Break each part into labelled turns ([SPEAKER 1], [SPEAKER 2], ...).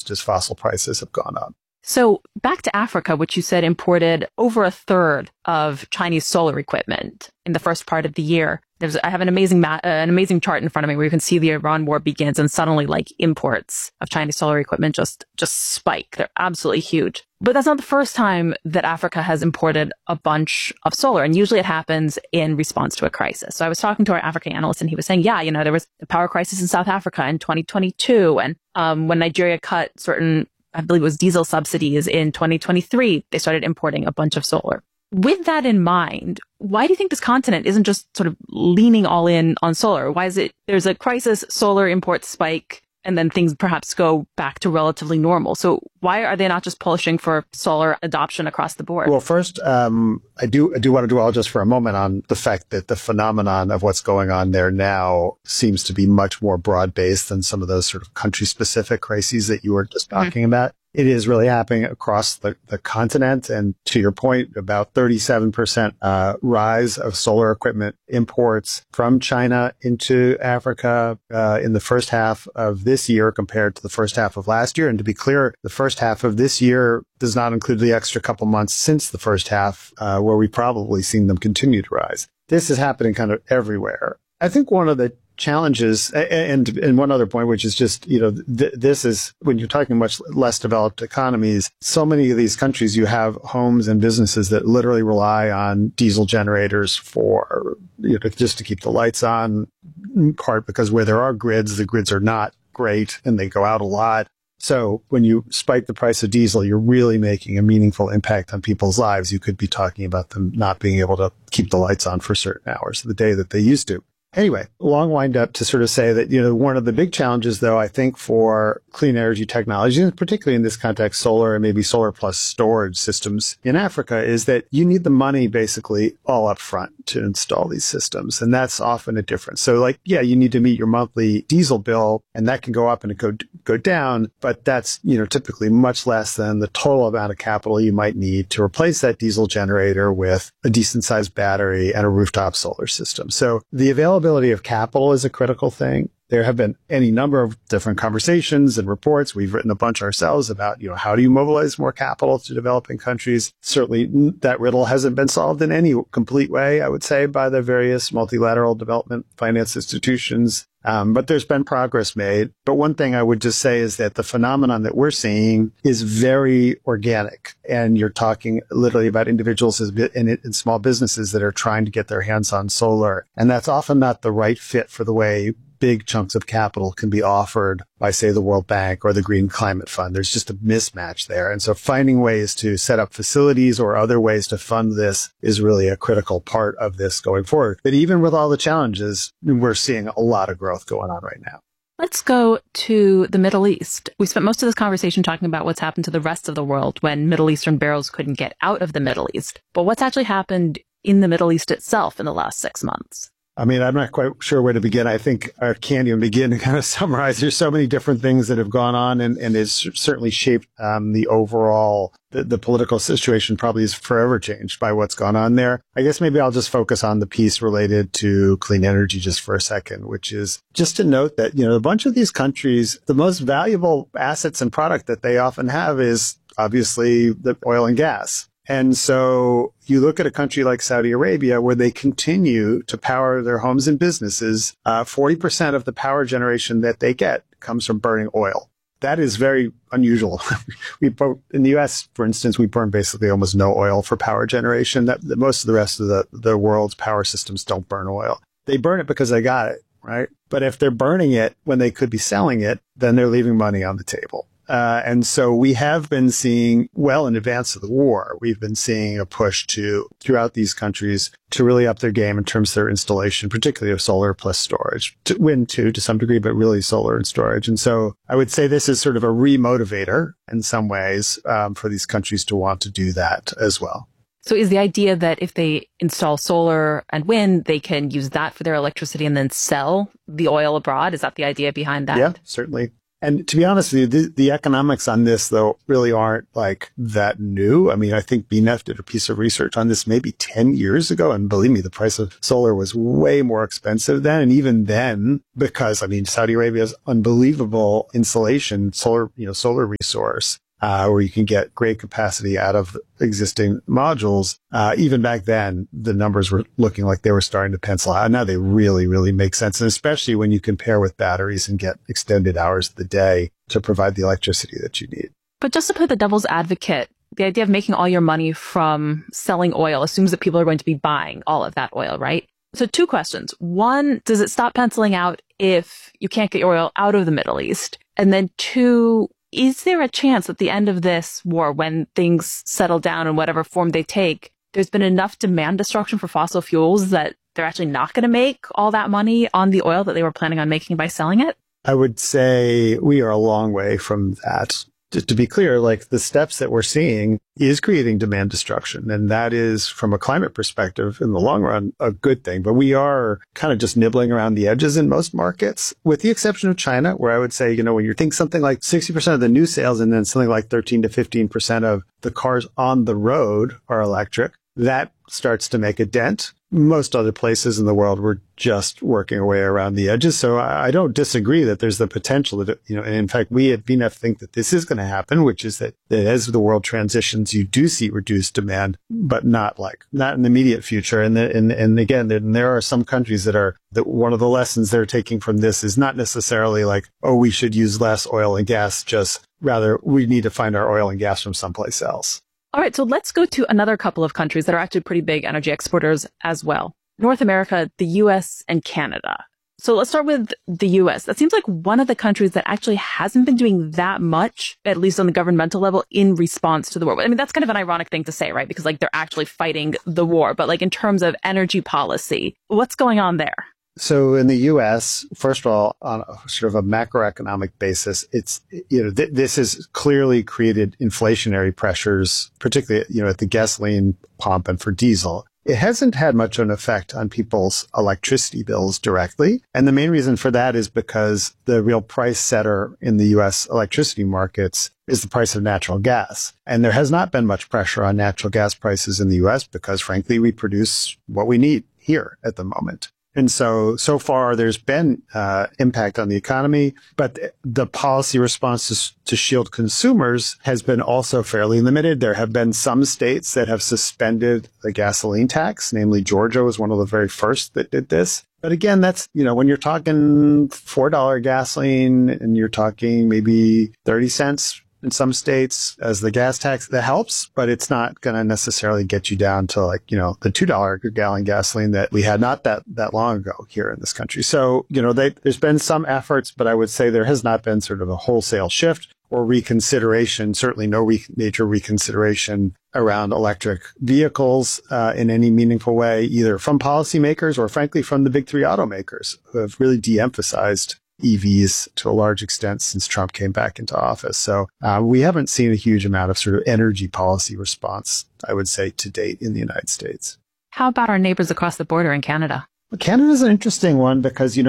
[SPEAKER 1] just as fossil prices have gone up.
[SPEAKER 2] So back to Africa, which you said imported over a third of Chinese solar equipment in the first part of the year. I have an amazing chart in front of me where you can see the Iran war begins and suddenly imports of Chinese solar equipment just spike. They're absolutely huge. But that's not the first time that Africa has imported a bunch of solar. And usually it happens in response to a crisis. So I was talking to our African analyst and he was saying, there was a power crisis in South Africa in 2022. And when Nigeria cut certain, I believe it was diesel subsidies in 2023, they started importing a bunch of solar. With that in mind, why do you think this continent isn't just sort of leaning all in on solar? Why is it there's a crisis, solar imports spike, and then things perhaps go back to relatively normal? So why are they not just pushing for solar adoption across the board?
[SPEAKER 1] Well, first, I do want to dwell just for a moment on the fact that the phenomenon of what's going on there now seems to be much more broad-based than some of those sort of country-specific crises that you were just talking about. It is really happening across the continent. And to your point, about 37% rise of solar equipment imports from China into Africa in the first half of this year compared to the first half of last year. And to be clear, the first half of this year does not include the extra couple months since the first half where we've probably seen them continue to rise. This is happening kind of everywhere. I think one of the challenges, and one other point, which is just, this is when you're talking much less developed economies, so many of these countries, you have homes and businesses that literally rely on diesel generators for, just to keep the lights on, in part because where there are grids, the grids are not great and they go out a lot. So when you spike the price of diesel, you're really making a meaningful impact on people's lives. You could be talking about them not being able to keep the lights on for certain hours of the day that they used to. Anyway, long wind up to sort of say that, one of the big challenges, though, I think for clean energy technology, and particularly in this context, solar and maybe solar plus storage systems in Africa, is that you need the money basically all up front to install these systems. And that's often a difference. So you need to meet your monthly diesel bill and that can go up and it go down. But that's, typically much less than the total amount of capital you might need to replace that diesel generator with a decent sized battery and a rooftop solar system. So the availability of capital is a critical thing. There have been any number of different conversations and reports. We've written a bunch ourselves about, how do you mobilize more capital to developing countries? Certainly that riddle hasn't been solved in any complete way, I would say, by the various multilateral development finance institutions. But there's been progress made. But one thing I would just say is that the phenomenon that we're seeing is very organic. And you're talking literally about individuals in small businesses that are trying to get their hands on solar. And that's often not the right fit for the way big chunks of capital can be offered by, say, the World Bank or the Green Climate Fund. There's just a mismatch there. And so finding ways to set up facilities or other ways to fund this is really a critical part of this going forward. But even with all the challenges, we're seeing a lot of growth going on right now.
[SPEAKER 2] Let's go to the Middle East. We spent most of this conversation talking about what's happened to the rest of the world when Middle Eastern barrels couldn't get out of the Middle East. But what's actually happened in the Middle East itself in the last 6 months?
[SPEAKER 1] I mean, I'm not quite sure where to begin. I think I can't even begin to kind of summarize. There's so many different things that have gone on and it's certainly shaped the overall, the political situation probably is forever changed by what's gone on there. I guess maybe I'll just focus on the piece related to clean energy just for a second, which is just to note that, a bunch of these countries, the most valuable assets and product that they often have is obviously the oil and gas. And so you look at a country like Saudi Arabia, where they continue to power their homes and businesses. 40% of the power generation that they get comes from burning oil. That is very unusual. In the U.S., for instance, we burn basically almost no oil for power generation. Most of the rest of the world's power systems don't burn oil. They burn it because they got it, right? But if they're burning it when they could be selling it, then they're leaving money on the table. And so we have been seeing, well in advance of the war, we've been seeing a push throughout these countries to really up their game in terms of their installation, particularly of solar plus storage, to wind too, to some degree, but really solar and storage. And so I would say this is sort of a remotivator in some ways, for these countries to want to do that as well.
[SPEAKER 2] So is the idea that if they install solar and wind, they can use that for their electricity and then sell the oil abroad? Is that the idea behind that?
[SPEAKER 1] Yeah, certainly. And to be honest with you, the economics on this, though, really aren't like that new. I mean, I think BNEF did a piece of research on this maybe 10 years ago. And believe me, the price of solar was way more expensive then. And even then, because, I mean, Saudi Arabia's unbelievable insulation, solar resource, where you can get great capacity out of existing modules. Even back then, the numbers were looking like they were starting to pencil out. Now they really, really make sense. And especially when you compare with batteries and get extended hours of the day to provide the electricity that you need.
[SPEAKER 2] But just to play the devil's advocate, the idea of making all your money from selling oil assumes that people are going to be buying all of that oil, right? So 2 questions. One, does it stop penciling out if you can't get your oil out of the Middle East? And then 2, is there a chance at the end of this war, when things settle down in whatever form they take, there's been enough demand destruction for fossil fuels that they're actually not going to make all that money on the oil that they were planning on making by selling it?
[SPEAKER 1] I would say we are a long way from that. To be clear, like the steps that we're seeing is creating demand destruction. And that is, from a climate perspective, in the long run, a good thing. But we are kind of just nibbling around the edges in most markets, with the exception of China, where I would say, when you think something like 60% of the new sales and then something like 13 to 15% of the cars on the road are electric, that starts to make a dent. Most other places in the world, we're just working our way around the edges. So I don't disagree that there's the potential that, and in fact, we at BNEF think that this is going to happen, which is that as the world transitions, you do see reduced demand, but not in the immediate future. And again, there are some countries that one of the lessons they're taking from this is not necessarily like, oh, we should use less oil and gas, just rather we need to find our oil and gas from someplace else.
[SPEAKER 2] All right, so let's go to another couple of countries that are actually pretty big energy exporters as well. North America, the US, and Canada. So let's start with the US. That seems like one of the countries that actually hasn't been doing that much, at least on the governmental level, in response to the war. I mean, that's kind of an ironic thing to say, right? Because they're actually fighting the war. But in terms of energy policy, what's going on there?
[SPEAKER 1] So in the U.S., first of all, on a sort of a macroeconomic basis, it's, this has clearly created inflationary pressures, particularly, at the gasoline pump and for diesel. It hasn't had much of an effect on people's electricity bills directly. And the main reason for that is because the real price setter in the U.S. electricity markets is the price of natural gas. And there has not been much pressure on natural gas prices in the U.S. because, frankly, we produce what we need here at the moment. And so far there's been impact on the economy, but the policy response to shield consumers has been also fairly limited. There have been some states that have suspended the gasoline tax, namely Georgia was one of the very first that did this. But again, that's, when you're talking $4 gasoline and you're talking maybe 30 cents in some states as the gas tax, that helps, but it's not going to necessarily get you down to the $2 per gallon gasoline that we had not that long ago here in this country. So, there's been some efforts, but I would say there has not been sort of a wholesale shift or reconsideration, certainly no major reconsideration around electric vehicles in any meaningful way, either from policymakers or frankly from the big 3 automakers who have really de-emphasized EVs to a large extent since Trump came back into office. So we haven't seen a huge amount of sort of energy policy response, I would say, to date in the United States.
[SPEAKER 2] How about our neighbors across the border in Canada?
[SPEAKER 1] Well, Canada is an interesting one because,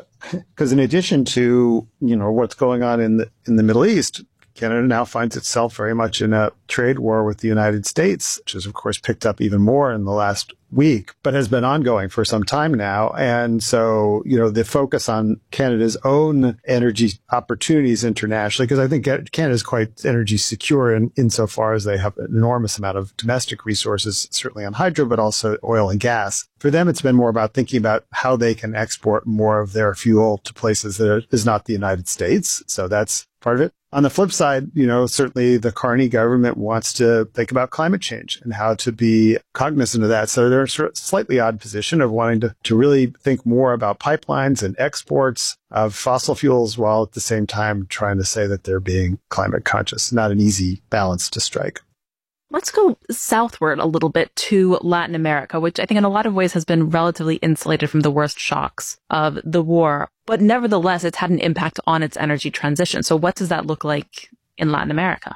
[SPEAKER 1] in addition to, what's going on in the Middle East, Canada now finds itself very much in a trade war with the United States, which has, of course, picked up even more in the last week, but has been ongoing for some time now. And so, the focus on Canada's own energy opportunities internationally, because I think Canada is quite energy secure insofar as they have an enormous amount of domestic resources, certainly on hydro, but also oil and gas. For them, it's been more about thinking about how they can export more of their fuel to places that is not the United States. So that's part of it. On the flip side, certainly the Carney government wants to think about climate change and how to be cognizant of that. So they're sort of slightly odd position of wanting to really think more about pipelines and exports of fossil fuels while at the same time trying to say that they're being climate conscious. Not an easy balance to strike.
[SPEAKER 2] Let's go southward a little bit to Latin America, which I think in a lot of ways has been relatively insulated from the worst shocks of the war. But nevertheless, it's had an impact on its energy transition. So what does that look like in Latin America?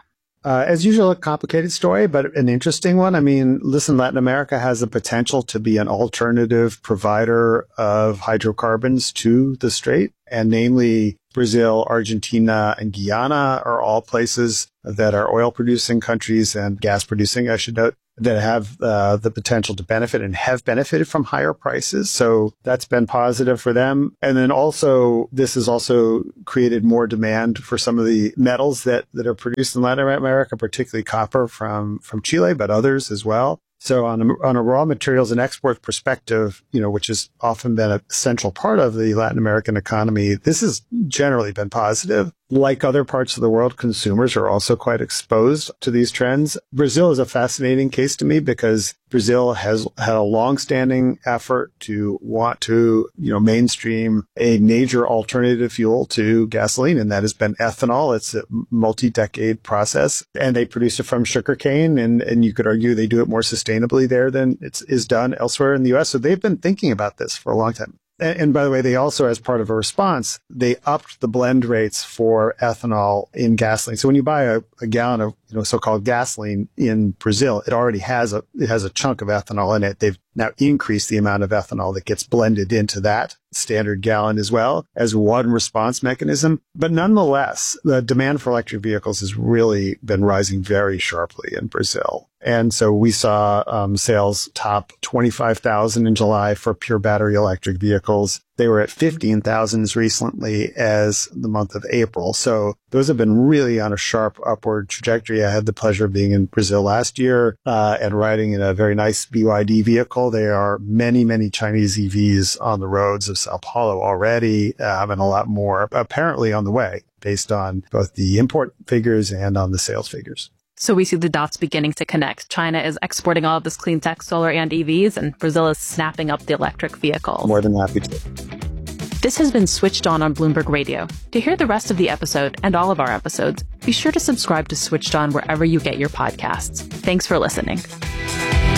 [SPEAKER 1] As usual, a complicated story, but an interesting one. I mean, listen, Latin America has the potential to be an alternative provider of hydrocarbons to the Strait, and namely Brazil, Argentina, and Guyana are all places that are oil-producing countries and gas-producing, I should note, that have the potential to benefit and have benefited from higher prices. So that's been positive for them. And then also, this has also created more demand for some of the metals that are produced in Latin America, particularly copper from Chile, but others as well. So on a raw materials and export perspective, which has often been a central part of the Latin American economy, this has generally been positive. Like other parts of the world, consumers are also quite exposed to these trends. Brazil is a fascinating case to me because Brazil has had a long-standing effort to want to, mainstream a major alternative fuel to gasoline, and that has been ethanol. It's a multi-decade process, and they produce it from sugarcane, and you could argue they do it more sustainably there than is done elsewhere in the U.S. So they've been thinking about this for a long time. And by the way, they also, as part of a response, they upped the blend rates for ethanol in gasoline. So when you buy a gallon of, so-called gasoline in Brazil, it already has a chunk of ethanol in it. They've now increased the amount of ethanol that gets blended into that standard gallon as well as one response mechanism. But nonetheless, the demand for electric vehicles has really been rising very sharply in Brazil. And so we saw sales top 25,000 in July for pure battery electric vehicles. They were at 15,000 as recently as the month of April. So those have been really on a sharp upward trajectory. I had the pleasure of being in Brazil last year and riding in a very nice BYD vehicle. There are many, many Chinese EVs on the roads of Sao Paulo already, and a lot more apparently on the way based on both the import figures and on the sales figures.
[SPEAKER 2] So we see the dots beginning to connect. China is exporting all of this clean tech, solar and EVs, and Brazil is snapping up the electric vehicles.
[SPEAKER 1] More than happy to.
[SPEAKER 2] This has been Switched On Bloomberg Radio. To hear the rest of the episode and all of our episodes, be sure to subscribe to Switched On wherever you get your podcasts. Thanks for listening.